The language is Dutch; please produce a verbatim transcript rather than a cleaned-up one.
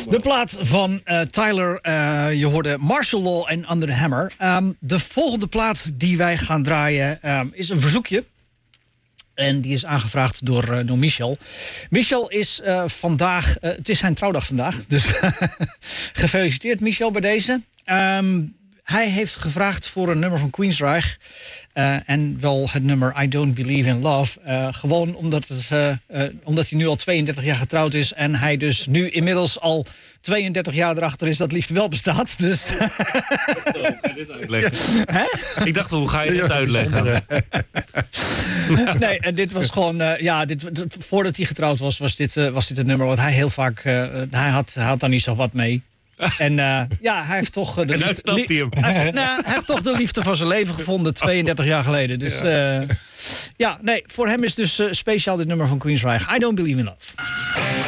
De plaat van uh, Tyler, uh, je hoorde Martial Law en Under the Hammer. Um, de volgende plaat die wij gaan draaien um, is een verzoekje. En die is aangevraagd door, uh, door Michel. Michel is uh, vandaag, uh, het is zijn trouwdag vandaag. Dus gefeliciteerd Michel bij deze. Um, hij heeft gevraagd voor een nummer van Queensryche. Uh, en wel het nummer I Don't Believe in Love. Uh, gewoon omdat, het, uh, uh, omdat hij nu al tweeëndertig jaar getrouwd is. En hij dus nu inmiddels al tweeëndertig jaar erachter is dat liefde wel bestaat. Dus. Hoe ga je dit uitleggen? Hè? Ik dacht, hoe ga je dit uitleggen? Nee, en dit was gewoon. Uh, ja, dit, voordat hij getrouwd was, was dit, uh, was dit een nummer wat hij heel vaak. Uh, hij, had, hij had daar niet zo wat mee. En uh, ja, hij heeft toch uh, de en liefde, snapt hij hem. Hij heeft, nou, hij heeft toch de liefde van zijn leven gevonden tweeëndertig jaar geleden. Dus uh, ja, nee, voor hem is dus uh, speciaal dit nummer van Queensryche. I Don't Believe in Love.